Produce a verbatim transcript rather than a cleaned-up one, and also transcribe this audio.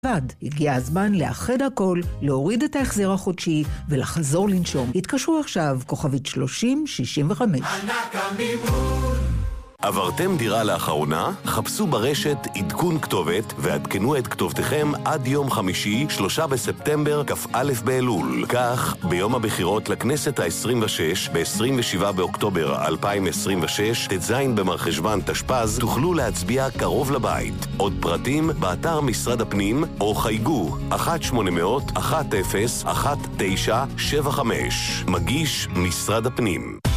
הגיע הזמן לאחד הכל, להוריד את ההחזר החודשי ולחזור לנשום. התקשרו עכשיו, כוכבית שלושים שישים וחמש. ענק המימון. עברתם דירה לאחרונה? חפשו ברשת עדכון כתובת ועדכנו את כתובתכם עד יום חמישי, שלושה בספטמבר, כ"א באלול. כך, ביום הבחירות לכנסת ה-עשרים ושש, ב-עשרים ושבעה באוקטובר אלפיים עשרים ושש, ט"ז במרחשוון תשפ"ז, תוכלו להצביע קרוב לבית. עוד פרטים באתר משרד הפנים או חייגו אחת שמונה אפס אפס אחת אחת תשע שבע חמש. מגיש משרד הפנים.